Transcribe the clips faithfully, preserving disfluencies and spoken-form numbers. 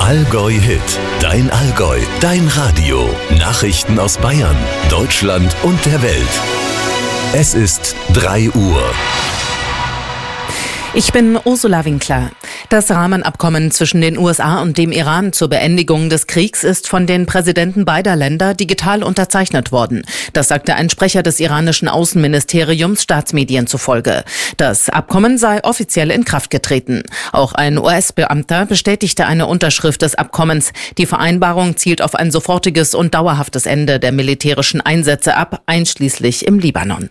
Allgäu Hit, dein Allgäu, dein Radio. Nachrichten aus Bayern, Deutschland und der Welt. Es ist drei Uhr. Ich bin Ursula Winkler. Das Rahmenabkommen zwischen den U S A und dem Iran zur Beendigung des Kriegs ist von den Präsidenten beider Länder digital unterzeichnet worden. Das sagte ein Sprecher des iranischen Außenministeriums Staatsmedien zufolge. Das Abkommen sei offiziell in Kraft getreten. Auch ein U S-Beamter bestätigte eine Unterschrift des Abkommens. Die Vereinbarung zielt auf ein sofortiges und dauerhaftes Ende der militärischen Einsätze ab, einschließlich im Libanon.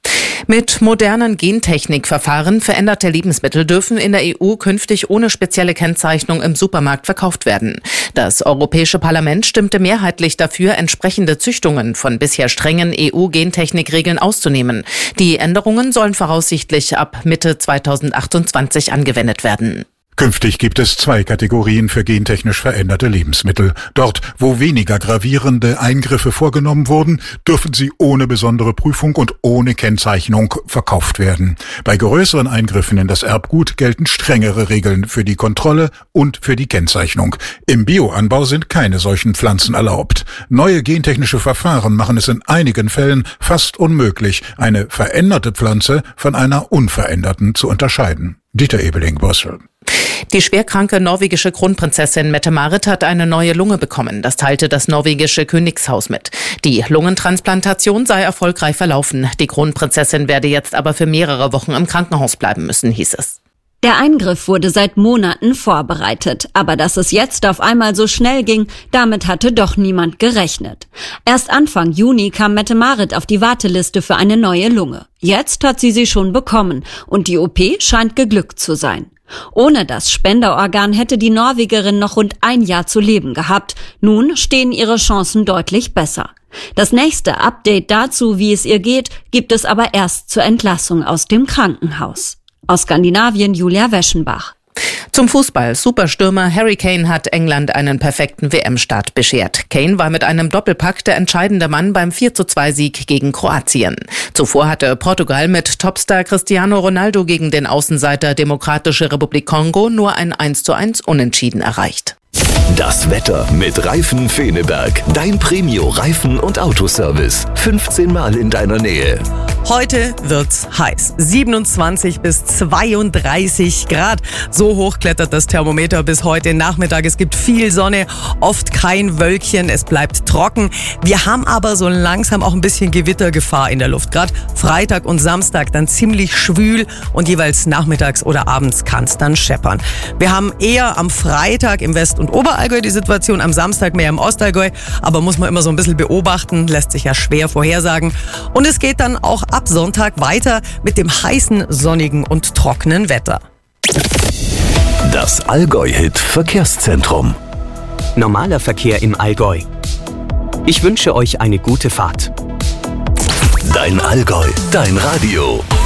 Mit modernen Gentechnikverfahren veränderte Lebensmittel dürfen in der E U künftig ohne spezielle Kennzeichnung im Supermarkt verkauft werden. Das Europäische Parlament stimmte mehrheitlich dafür, entsprechende Züchtungen von bisher strengen E U-Gentechnikregeln auszunehmen. Die Änderungen sollen voraussichtlich ab Mitte zweitausendachtundzwanzig angewendet werden. Künftig gibt es zwei Kategorien für gentechnisch veränderte Lebensmittel. Dort, wo weniger gravierende Eingriffe vorgenommen wurden, dürfen sie ohne besondere Prüfung und ohne Kennzeichnung verkauft werden. Bei größeren Eingriffen in das Erbgut gelten strengere Regeln für die Kontrolle und für die Kennzeichnung. Im Bioanbau sind keine solchen Pflanzen erlaubt. Neue gentechnische Verfahren machen es in einigen Fällen fast unmöglich, eine veränderte Pflanze von einer unveränderten zu unterscheiden. Dieter Ebeling, Brüssel. Die schwerkranke norwegische Kronprinzessin Mette-Marit hat eine neue Lunge bekommen. Das teilte das norwegische Königshaus mit. Die Lungentransplantation sei erfolgreich verlaufen. Die Kronprinzessin werde jetzt aber für mehrere Wochen im Krankenhaus bleiben müssen, hieß es. Der Eingriff wurde seit Monaten vorbereitet. Aber dass es jetzt auf einmal so schnell ging, damit hatte doch niemand gerechnet. Erst Anfang Juni kam Mette-Marit auf die Warteliste für eine neue Lunge. Jetzt hat sie sie schon bekommen und die O P scheint geglückt zu sein. Ohne das Spenderorgan hätte die Norwegerin noch rund ein Jahr zu leben gehabt. Nun stehen ihre Chancen deutlich besser. Das nächste Update dazu, wie es ihr geht, gibt es aber erst zur Entlassung aus dem Krankenhaus. Aus Skandinavien Julia Weschenbach. Zum Fußball. Superstürmer Harry Kane hat England einen perfekten W M-Start beschert. Kane war mit einem Doppelpack der entscheidende Mann beim vier zu zwei Sieg gegen Kroatien. Zuvor hatte Portugal mit Topstar Cristiano Ronaldo gegen den Außenseiter Demokratische Republik Kongo nur ein eins zu eins Unentschieden erreicht. Das Wetter mit Reifen Feneberg. Dein Premio-Reifen- und Autoservice. fünfzehn Mal in deiner Nähe. Heute wird's heiß. siebenundzwanzig bis zweiunddreißig Grad. So hoch klettert das Thermometer bis heute Nachmittag. Es gibt viel Sonne, oft kein Wölkchen. Es bleibt trocken. Wir haben aber so langsam auch ein bisschen Gewittergefahr in der Luft. Gerade Freitag und Samstag dann ziemlich schwül und jeweils nachmittags oder abends kann's dann scheppern. Wir haben eher am Freitag im West- und Oberallgäu die Situation, am Samstag mehr im Ostallgäu. Aber muss man immer so ein bisschen beobachten, lässt sich ja schwer vorhersagen. Und es geht dann auch ab Sonntag weiter mit dem heißen, sonnigen und trockenen Wetter. Das Allgäu-Hit Verkehrszentrum. Normaler Verkehr im Allgäu. Ich wünsche euch eine gute Fahrt. Dein Allgäu, dein Radio.